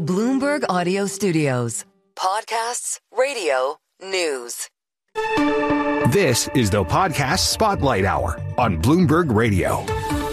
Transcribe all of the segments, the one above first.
Bloomberg Audio Studios. Podcasts, radio, news. This is the Podcast Spotlight Hour on Bloomberg Radio.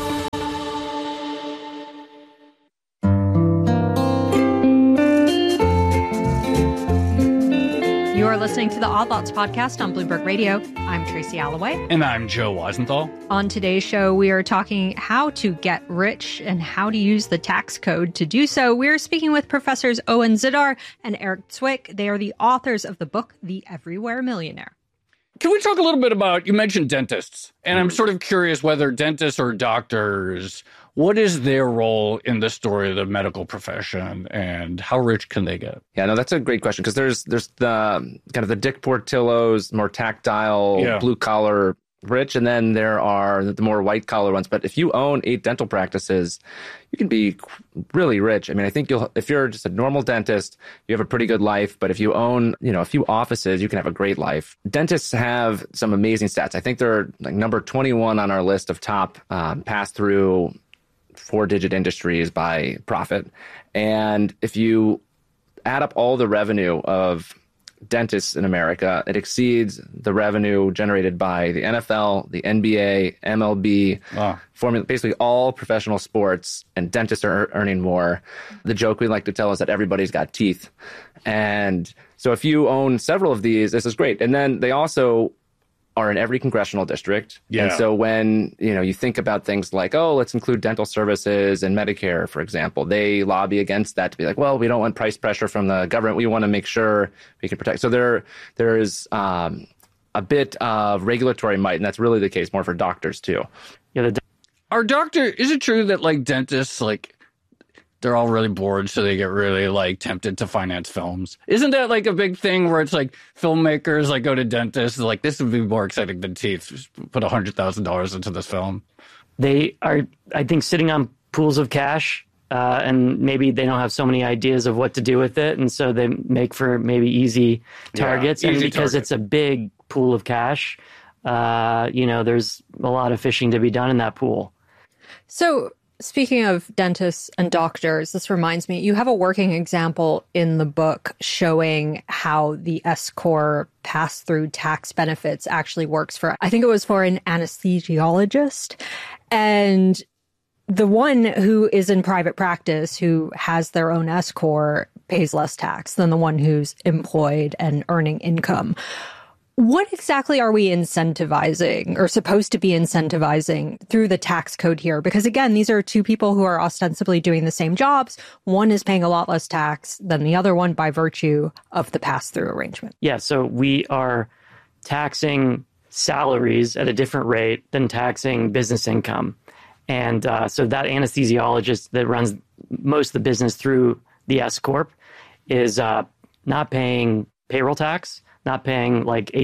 You are listening to the Odd Lots podcast on Bloomberg Radio. I'm Tracy Alloway. And I'm Joe Weisenthal. On today's show, we are talking how to get rich and how to use the tax code to do so. We're speaking with Professors Owen Zidar and Eric Zwick. They are the authors of the book, The Everywhere Millionaire. Can we talk a little bit about, you mentioned dentists, and I'm sort of curious whether dentists or doctors, what is their role in the story of the medical profession and how rich can they get? Yeah, no, that's a great question because there's the kind of the Dick Portillos, more tactile, blue collar rich, and then there are the more white collar ones. But if you own 8 dental practices, you can be really rich. I mean, I think if you're just a normal dentist, you have a pretty good life. But if you own, a few offices, you can have a great life. Dentists have some amazing stats. I think they're like number 21 on our list of top pass-through 4-digit industries by profit. And if you add up all the revenue of dentists in America, it exceeds the revenue generated by the NFL, the NBA, MLB, Formula, basically all professional sports, and dentists are earning more. The joke we like to tell is that everybody's got teeth. And so if you own several of these, this is great. And then they also are in every congressional district. Yeah. And so when, you think about things like, let's include dental services and Medicare, for example, they lobby against that to be like, well, we don't want price pressure from the government. We want to make sure we can protect. So there is a bit of regulatory might, and that's really the case more for doctors too. Is it true that dentists, they're all really bored, so they get really tempted to finance films? Isn't that a big thing where it's filmmakers go to dentists, this would be more exciting than teeth. Just put $100,000 into this film. They are, I think, sitting on pools of cash, and maybe they don't have so many ideas of what to do with it, and so they make for maybe easy targets. And because it's a big pool of cash, there's a lot of fishing to be done in that pool. So, speaking of dentists and doctors, this reminds me, you have a working example in the book showing how the S-Corp pass-through tax benefits actually works for, I think it was for an anesthesiologist. And the one who is in private practice, who has their own S-Corp, pays less tax than the one who's employed and earning income. What exactly are we incentivizing or supposed to be incentivizing through the tax code here? Because again, these are two people who are ostensibly doing the same jobs. One is paying a lot less tax than the other one by virtue of the pass-through arrangement. Yeah, so we are taxing salaries at a different rate than taxing business income. And so that anesthesiologist that runs most of the business through the S-Corp is not paying payroll tax, not paying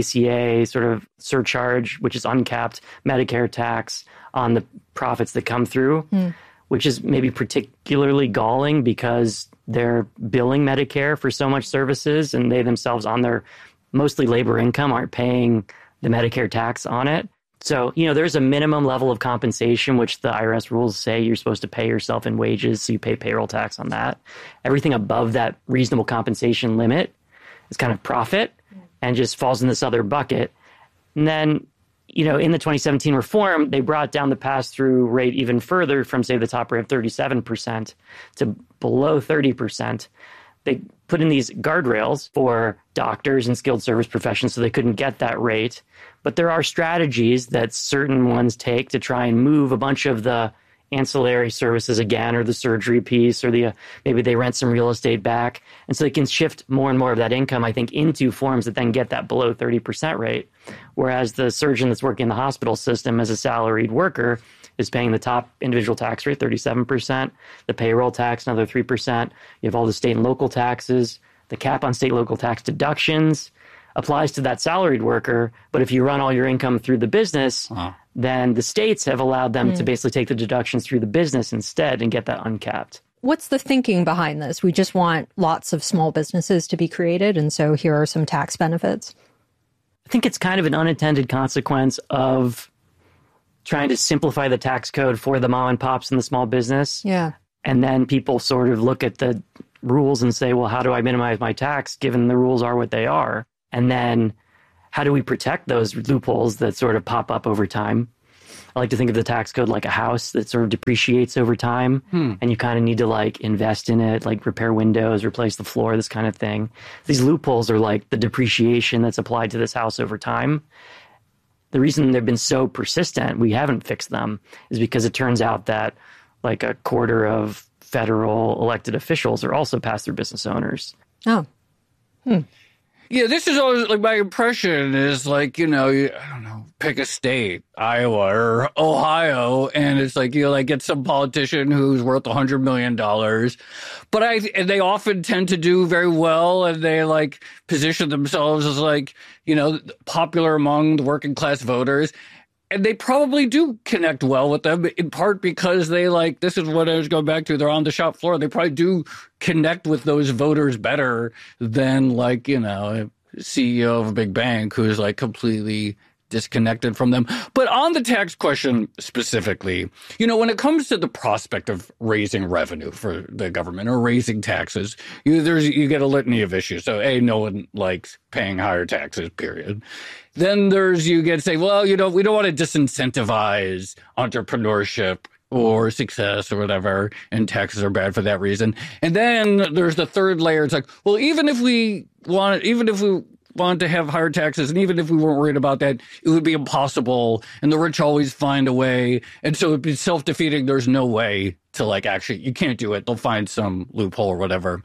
ACA sort of surcharge, which is uncapped Medicare tax on the profits that come through, which is maybe particularly galling because they're billing Medicare for so much services and they themselves on their mostly labor income aren't paying the Medicare tax on it. So, there's a minimum level of compensation, which the IRS rules say you're supposed to pay yourself in wages, so you pay payroll tax on that. Everything above that reasonable compensation limit is kind of profit and just falls in this other bucket. And then, in the 2017 reform, they brought down the pass-through rate even further from, say, the top rate of 37% to below 30%. They put in these guardrails for doctors and skilled service professions so they couldn't get that rate. But there are strategies that certain ones take to try and move a bunch of the ancillary services again, or the surgery piece, or maybe they rent some real estate back. And so they can shift more and more of that income, I think, into forms that then get that below 30% rate. Whereas the surgeon that's working in the hospital system as a salaried worker is paying the top individual tax rate, 37%, the payroll tax, another 3%. You have all the state and local taxes. The cap on state and local tax deductions applies to that salaried worker. But if you run all your income through the business, then the states have allowed them to basically take the deductions through the business instead and get that uncapped. What's the thinking behind this? We just want lots of small businesses to be created, and so here are some tax benefits. I think it's kind of an unintended consequence of trying to simplify the tax code for the mom and pops and the small business. Yeah. And then people sort of look at the rules and say, well, how do I minimize my tax given the rules are what they are? And then how do we protect those loopholes that sort of pop up over time? I like to think of the tax code like a house that sort of depreciates over time, and you kind of need to like invest in it, like repair windows, replace the floor, this kind of thing. These loopholes are like the depreciation that's applied to this house over time. The reason they've been so persistent, we haven't fixed them, is because it turns out that like a quarter of federal elected officials are also pass-through business owners. Oh. Yeah, this is always like my impression is like, I don't know, pick a state, Iowa or Ohio, and it's like, like get some politician who's worth $100 million. But and they often tend to do very well, and they like position themselves as like, popular among the working class voters. And they probably do connect well with them, in part because they like, this is what I was going back to, they're on the shop floor. They probably do connect with those voters better than like, a CEO of a big bank who's like completely disconnected from them. But on the tax question specifically, when it comes to the prospect of raising revenue for the government or raising taxes, you get a litany of issues. So no one likes paying higher taxes, period. Then you get to say, well, we don't want to disincentivize entrepreneurship or success or whatever, and taxes are bad for that reason. And then there's the third layer. It's like, well, even if we want to have higher taxes, and even if we weren't worried about that, it would be impossible, and the rich always find a way. And so it'd be self-defeating. There's no way to like, actually, you can't do it. They'll find some loophole or whatever.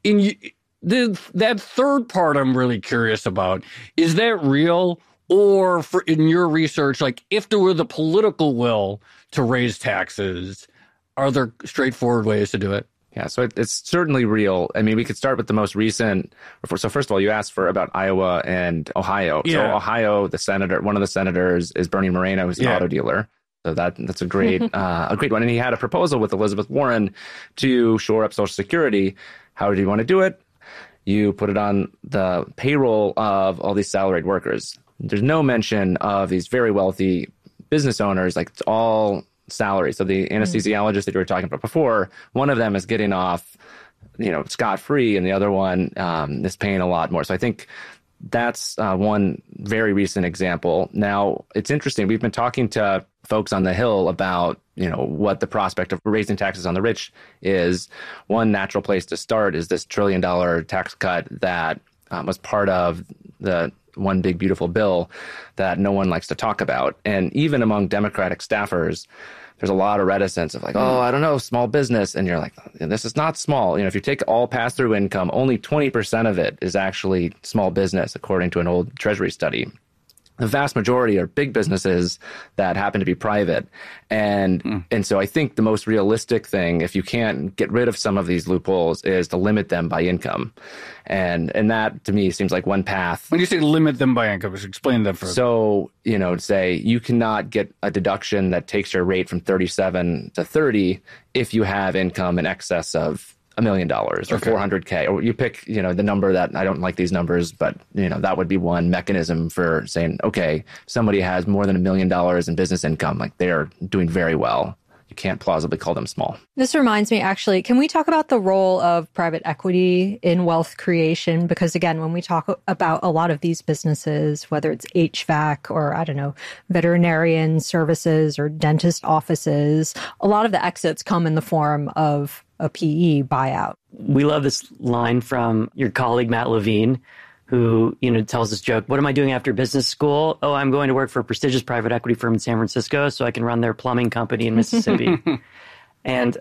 That third part I'm really curious about. Is that real? Or in your research, like if there were the political will to raise taxes, are there straightforward ways to do it? Yeah, so it's certainly real. I mean, we could start with the most recent. So first of all, you asked about Iowa and Ohio. Yeah. So Ohio, one of the senators is Bernie Moreno, who's an auto dealer. So that's a great a great one. And he had a proposal with Elizabeth Warren to shore up Social Security. How did he want to do it? You put it on the payroll of all these salaried workers. There's no mention of these very wealthy business owners, like it's all salary. So the anesthesiologist that you were talking about before, one of them is getting off, scot-free, and the other one is paying a lot more. So I think that's one very recent example. Now, it's interesting. We've been talking to folks on the Hill about, what the prospect of raising taxes on the rich is. One natural place to start is this $1 trillion tax cut that was part of the one big beautiful bill that no one likes to talk about. And even among Democratic staffers, there's a lot of reticence of like, I don't know, small business. And you're like, this is not small. If you take all pass-through income, only 20% of it is actually small business, according to an old Treasury study. The vast majority are big businesses that happen to be private. And so I think the most realistic thing, if you can't get rid of some of these loopholes, is to limit them by income. And that, to me, seems like one path. When you say limit them by income, explain that further. So, say you cannot get a deduction that takes your rate from 37 to 30 if you have income in excess of $1 million or $400K, or you pick, the number that I don't like these numbers, but that would be one mechanism for saying, okay, somebody has more than $1 million in business income, like they are doing very well. You can't plausibly call them small. This reminds me, actually, can we talk about the role of private equity in wealth creation? Because again, when we talk about a lot of these businesses, whether it's HVAC or, I don't know, veterinarian services or dentist offices, a lot of the exits come in the form of a PE buyout. We love this line from your colleague, Matt Levine, who, tells this joke, what am I doing after business school? Oh, I'm going to work for a prestigious private equity firm in San Francisco so I can run their plumbing company in Mississippi. And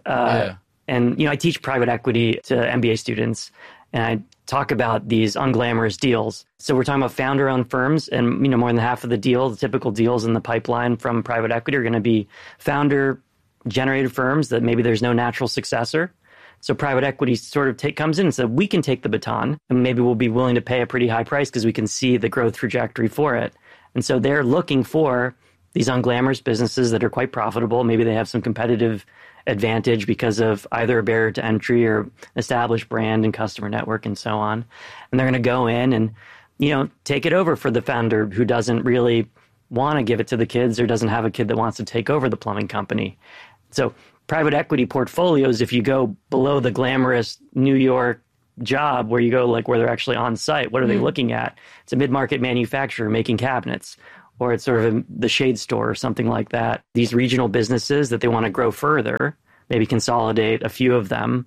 I teach private equity to MBA students, and I talk about these unglamorous deals. So we're talking about founder-owned firms, and, more than half of the typical deals in the pipeline from private equity are going to be founder-generated firms that maybe there's no natural successor. So private equity sort of comes in and says, we can take the baton, and maybe we'll be willing to pay a pretty high price because we can see the growth trajectory for it. And so they're looking for these unglamorous businesses that are quite profitable. Maybe they have some competitive advantage because of either a barrier to entry or established brand and customer network and so on. And they're going to go in and, take it over for the founder who doesn't really want to give it to the kids or doesn't have a kid that wants to take over the plumbing company. So private equity portfolios, if you go below the glamorous New York job where you go like where they're actually on site, what are they looking at? It's a mid-market manufacturer making cabinets, or it's sort of the shade store or something like that. These regional businesses that they want to grow further, maybe consolidate a few of them.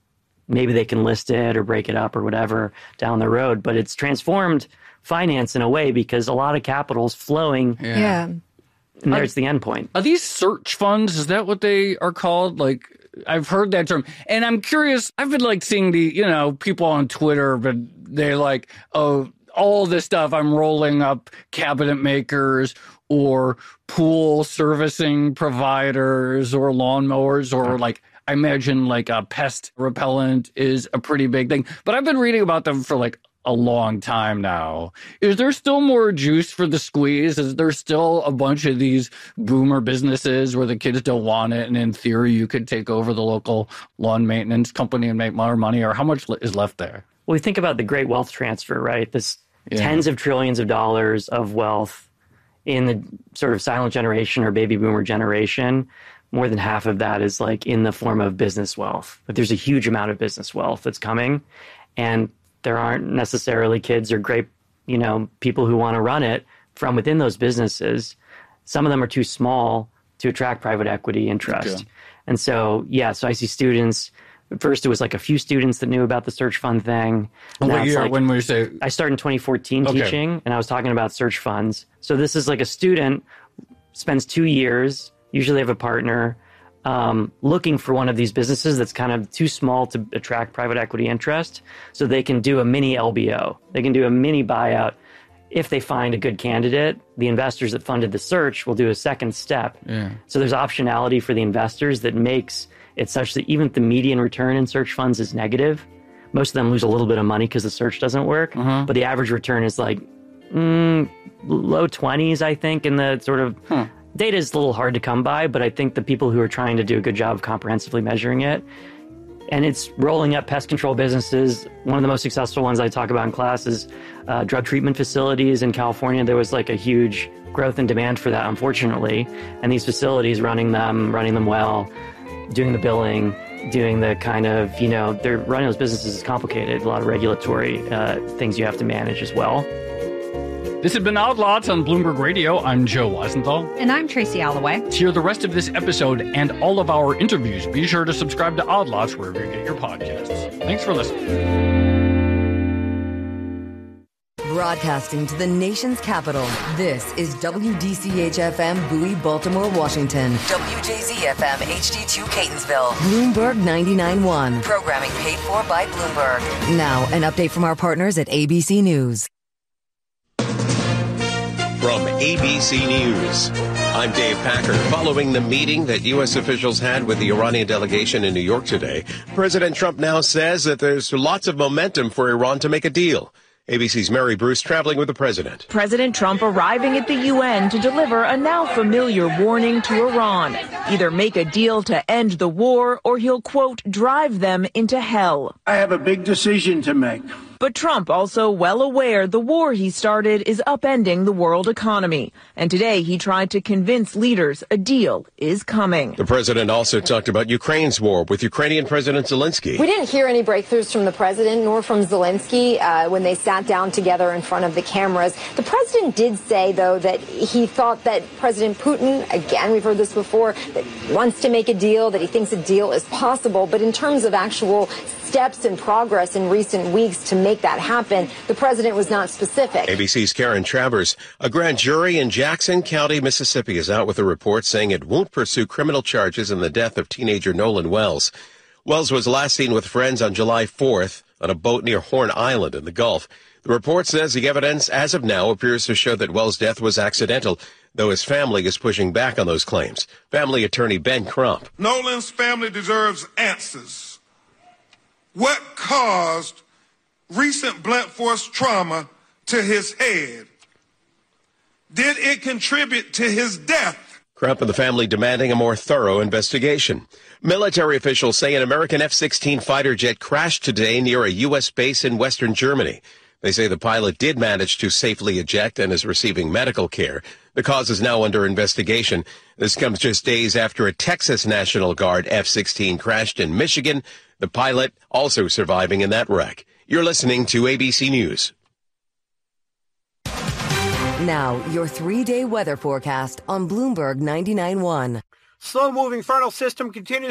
Maybe they can list it or break it up or whatever down the road. But it's transformed finance in a way because a lot of capital is flowing. Yeah. And there's the end point. Are these search funds? Is that what they are called? Like, I've heard that term. And I'm curious. I've been like seeing the, people on Twitter, but they're like, oh, all this stuff. I'm rolling up cabinet makers or pool servicing providers or lawnmowers or like, I imagine like a pest repellent is a pretty big thing. But I've been reading about them for like a long time now. Is there still more juice for the squeeze? Is there still a bunch of these boomer businesses where the kids don't want it, and in theory you could take over the local lawn maintenance company and make more money? Or how much is left there? Well, we think about the great wealth transfer, right? This tens of trillions of dollars of wealth in the sort of silent generation or baby boomer generation. More than half of that is like in the form of business wealth. But there's a huge amount of business wealth that's coming, and there aren't necessarily kids or great, people who want to run it from within those businesses. Some of them are too small to attract private equity interest. Okay. And so, so I see students. First, it was like a few students that knew about the search fund thing. What year? When we say I started in 2014 teaching, and I was talking about search funds. So this is like a student spends 2 years. Usually have a partner looking for one of these businesses that's kind of too small to attract private equity interest, so they can do a mini LBO. They can do a mini buyout. If they find a good candidate, the investors that funded the search will do a second step. Yeah. So there's optionality for the investors that makes it such that even if the median return in search funds is negative, most of them lose a little bit of money because the search doesn't work, but the average return is like low 20s, I think, in the sort of... Data is a little hard to come by, but I think the people who are trying to do a good job of comprehensively measuring it, and it's rolling up pest control businesses. One of the most successful ones I talk about in class is drug treatment facilities in California. There was like a huge growth in demand for that, unfortunately. And these facilities running them well, doing the billing, doing the kind of, they're running those businesses is complicated. A lot of regulatory things you have to manage as well. This has been Odd Lots on Bloomberg Radio. I'm Joe Weisenthal. And I'm Tracy Alloway. To hear the rest of this episode and all of our interviews, be sure to subscribe to Odd Lots wherever you get your podcasts. Thanks for listening. Broadcasting to the nation's capital, this is WDCH-FM Bowie, Baltimore, Washington. WJZ-FM HD2 Catonsville. Bloomberg 99.1. Programming paid for by Bloomberg. Now, an update from our partners at ABC News. From ABC News, I'm Dave Packer. Following the meeting that U.S. officials had with the Iranian delegation in New York today, President Trump now says that there's lots of momentum for Iran to make a deal. ABC's Mary Bruce traveling with the president. President Trump arriving at the UN to deliver a now familiar warning to Iran. Either make a deal to end the war or he'll, quote, drive them into hell. I have a big decision to make. But Trump also well aware the war he started is upending the world economy. And today he tried to convince leaders a deal is coming. The president also talked about Ukraine's war with Ukrainian President Zelensky. We didn't hear any breakthroughs from the president nor from Zelensky when they sat down together in front of the cameras. The president did say, though, that he thought that President Putin, again, we've heard this before, that wants to make a deal, that he thinks a deal is possible. But in terms of actual steps and progress in recent weeks to make that happen, the president was not specific. ABC's Karen Travers. A grand jury in Jackson County, Mississippi is out with a report saying it won't pursue criminal charges in the death of teenager Nolan Wells. Wells was last seen with friends on July 4th on a boat near Horn Island in the Gulf. The report says the evidence as of now appears to show that Wells' death was accidental, though his family is pushing back on those claims. Family attorney Ben Crump. Nolan's family deserves answers. What caused recent blunt force trauma to his head? Did it contribute to his death? Crump and the family demanding a more thorough investigation. Military officials say an American F-16 fighter jet crashed today near a U.S. base in western Germany. They say the pilot did manage to safely eject and is receiving medical care. The cause is now under investigation. This comes just days after a Texas National Guard F-16 crashed in Michigan. The pilot also surviving in that wreck. You're listening to ABC News. Now, your 3-day weather forecast on Bloomberg 99.1. Slow-moving frontal system continues